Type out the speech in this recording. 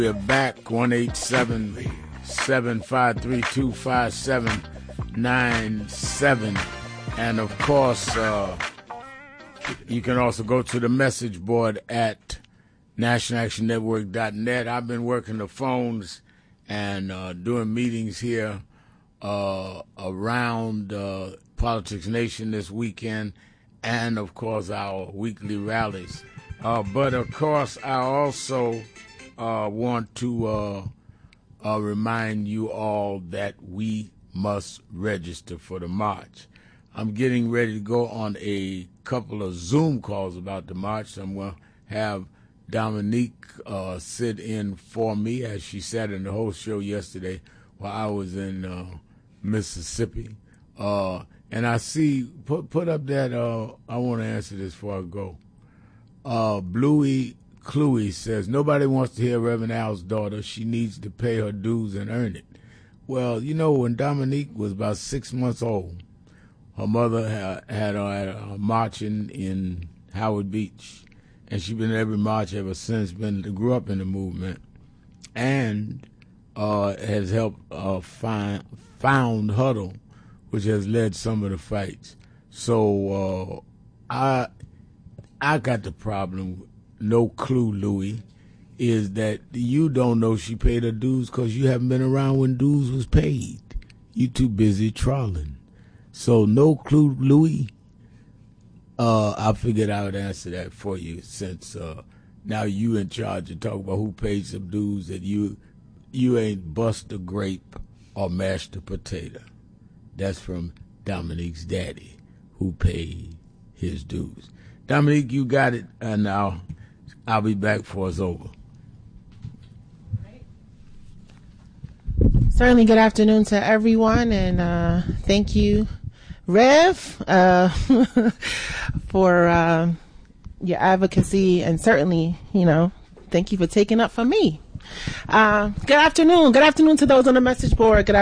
We're back, 1-877-532-5797. And of course, you can also go to the message board at nationalactionnetwork.net. I've been working the phones and doing meetings here around Politics Nation this weekend, and of course our weekly rallies. But of course, I also want to remind you all that we must register for the march. I'm getting ready to go on a couple of Zoom calls about the march. So I'm going to have Dominique sit in for me, as she sat in the whole show yesterday while I was in Mississippi. And I see, put up that, I want to answer this before I go. Bluey Cluey says, nobody wants to hear Reverend Al's daughter. She needs to pay her dues and earn it. Well, you know, when Dominique was about 6 months old, her mother had her at a marching in Howard Beach. And she's been at every march ever since, grew up in the movement, and has helped found Huddle, which has led some of the fights. So I got the problem, no clue, Louis, is that you don't know she paid her dues because you haven't been around when dues was paid. You too busy trawling. So no clue, Louis. I figured I would answer that for you, since now you in charge of talking about who paid some dues, that you ain't bust a grape or mashed a potato. That's from Dominique's daddy, who paid his dues. Dominique, you got it, and I'll be back before it's over. Certainly, good afternoon to everyone, and thank you, Rev, for your advocacy, and certainly, thank you for taking up for me. Good afternoon. Good afternoon to those on the message board. Good afternoon.